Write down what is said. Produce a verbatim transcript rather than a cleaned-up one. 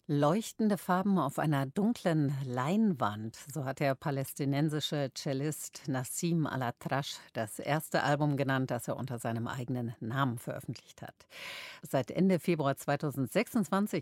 Leuchtende Farben auf einer dunklen Leinwand, so hat der palästinensische Cellist Nassim Al-Atrasch das erste Album genannt, das er unter seinem eigenen Namen veröffentlicht hat. Seit Ende Februar zweitausendsechsundzwanzig